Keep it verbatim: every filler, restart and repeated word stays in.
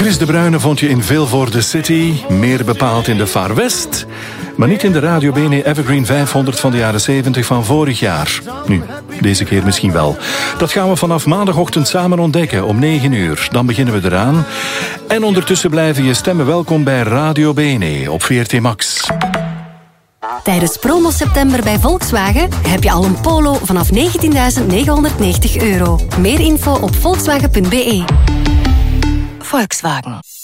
Chris de Bruyne vond je in Vilvoorde City, meer bepaald in de Far West, maar niet in de Radio Bene Evergreen vijfhonderd van de jaren zeventig van vorig jaar. Nu, deze keer misschien wel. Dat gaan we vanaf maandagochtend samen ontdekken om negen uur. Dan beginnen we eraan. En ondertussen blijven je stemmen welkom bij Radio Bene op V R T Max. Tijdens promo september bij Volkswagen heb je al een Polo vanaf negentienduizend negenhonderdnegentig euro. Meer info op volkswagen punt be. Volkswagen.